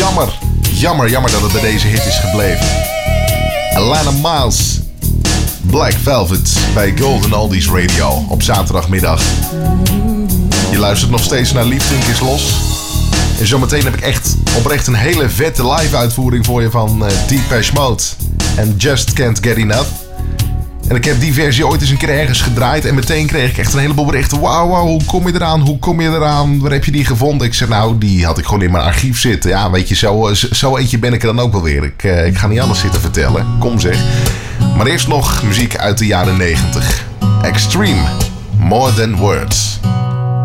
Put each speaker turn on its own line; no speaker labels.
Jammer dat het bij deze hit is gebleven. Alana Miles, Black Velvet bij Golden Oldies Radio op zaterdagmiddag. Je luistert nog steeds naar Liefdink is Los. En zometeen heb ik echt oprecht een hele vette live uitvoering voor je van Depeche Mode en Just Can't Get Enough. En ik heb die versie ooit eens een keer ergens gedraaid en meteen kreeg ik echt een heleboel berichten. Wauw, hoe kom je eraan? Waar heb je die gevonden? Ik zeg, nou, die had ik gewoon in mijn archief zitten. Ja, weet je, zo eentje ben ik er dan ook wel weer. Ik ga niet alles zitten vertellen. Kom zeg. Maar eerst nog muziek uit de jaren 90. Extreme, More Than Words.